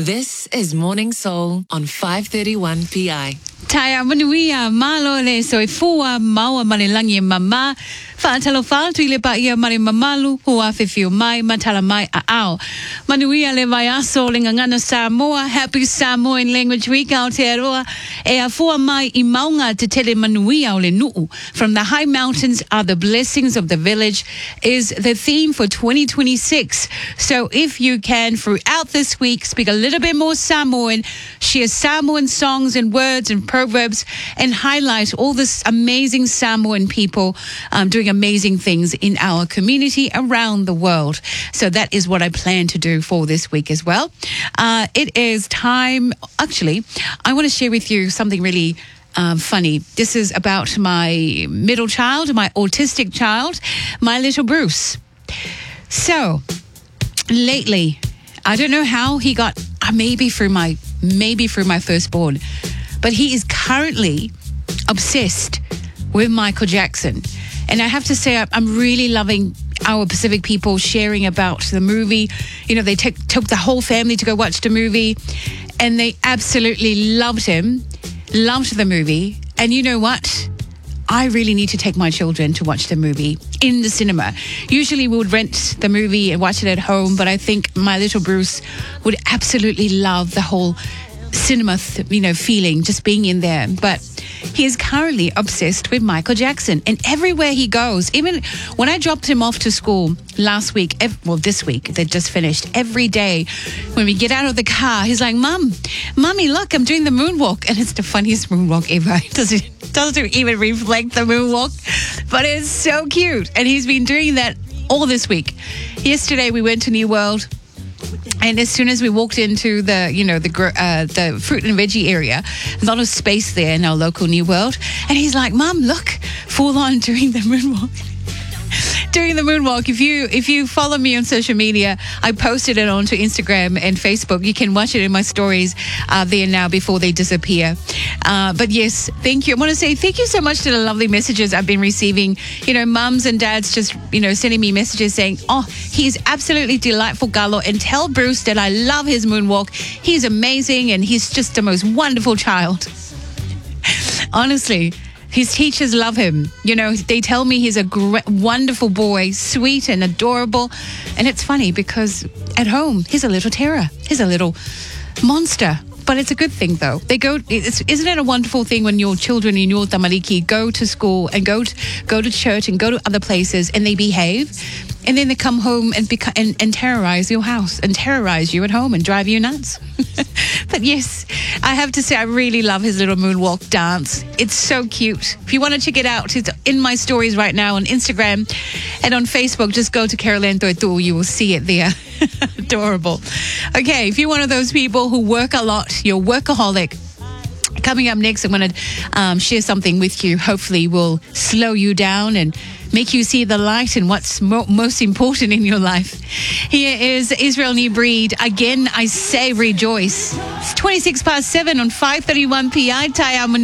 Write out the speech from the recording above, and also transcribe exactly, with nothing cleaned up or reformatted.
This is Morning Soul on five thirty-one P I. Taya manuia malo le so fua maua manilangi mama fa talo fa tu le pa ia mari mamalu hua fifiu mai matala mai a ao manuia le vai aso le ngana Samoa. Happy Samoan Language Week out Aotearoa e a fua mai I maunga te tele manuia o le nuu. From the high mountains are the blessings of the village is the theme for twenty twenty-six. So if you can throughout this week speak a little bit more Samoan, share Samoan songs and words and proverbs and highlight all this amazing Samoan people um, doing amazing things in our community around the world. So that is what I plan to do for this week as well. Uh, it is time. Actually, I want to share with you something really um, funny. This is about my middle child, my autistic child, my little Bruce. So lately, I don't know how he got, uh, maybe through my, maybe through my firstborn, but he is currently obsessed with Michael Jackson. And I have to say, I'm really loving our Pacific people sharing about the movie. You know, they took, took the whole family to go watch the movie and they absolutely loved him, loved the movie. And you know what? I really need to take my children to watch the movie in the cinema. Usually we would rent the movie and watch it at home, but I think my little Bruce would absolutely love the whole cinema, th- you know, feeling, just being in there. But he is currently obsessed with Michael Jackson. And everywhere he goes, even when I dropped him off to school last week, ev- well, this week, they just finished, every day when we get out of the car, he's like, Mum, Mommy, look, I'm doing the moonwalk. And it's the funniest moonwalk ever. It doesn't, doesn't even reflect the moonwalk, but it's so cute. And he's been doing that all this week. Yesterday, we went to New World. And as soon as we walked into the, you know, the uh, the fruit and veggie area, a lot of space there in our local New World. And he's like, Mum, look, full on doing the moonwalk. Doing the moonwalk. If you if you follow me on social media, I posted it onto Instagram and Facebook. You can watch it in my stories uh, there now before they disappear. Uh, but yes, thank you. I want to say thank you so much to the lovely messages I've been receiving. You know, mums and dads just, you know, sending me messages saying, oh, he's absolutely delightful, Galo, and tell Bruce that I love his moonwalk. He's amazing and he's just the most wonderful child. Honestly. His teachers love him. You know, they tell me he's a great, wonderful boy, sweet and adorable. And it's funny because at home, he's a little terror. He's a little monster. But it's a good thing, though. They go. It's, isn't it a wonderful thing when your children in your tamariki go to school and go to, go to church and go to other places and they behave, and then they come home and, beca- and and terrorize your house and terrorize you at home and drive you nuts. But yes, I have to say I really love his little moonwalk dance. It's so cute. If you want to check it out, it's in my stories right now on Instagram and on Facebook. Just go to Caroline Toitu. You will see it there. Adorable. Okay, if you're one of those people who work a lot, you're a workaholic, coming up next, I'm going to um, share something with you. Hopefully will slow you down and make you see the light and what's mo- most important in your life. Here is Israel New Breed. Again, I say rejoice. It's twenty-six past seven on five thirty-one P I. Taya